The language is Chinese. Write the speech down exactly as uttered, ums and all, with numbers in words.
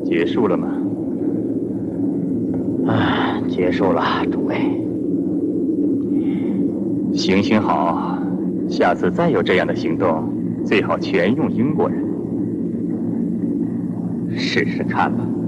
结束了吗？ 啊，结束了，诸位。 行行好，下次再有这样的行动，最好全用英国人。试试看吧。